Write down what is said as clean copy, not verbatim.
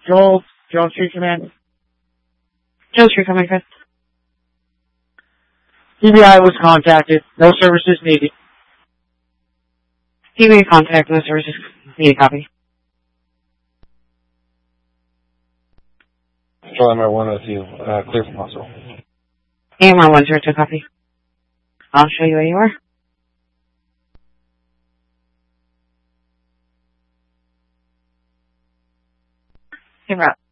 Joel Street Command. Joe Street Command, Chris. TBI was contacted. No services needed. TBI contact, no services needed, copy. Charlie Mare 1 with you. Clear from hospital. AMR 102, copy. I'll show you where you are. Hey, Rob.